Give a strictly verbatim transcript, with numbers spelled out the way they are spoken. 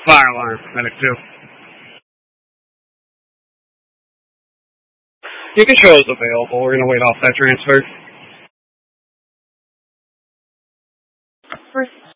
Fire alarm, medic two. You can show us available. We're going to wait off that transfer. First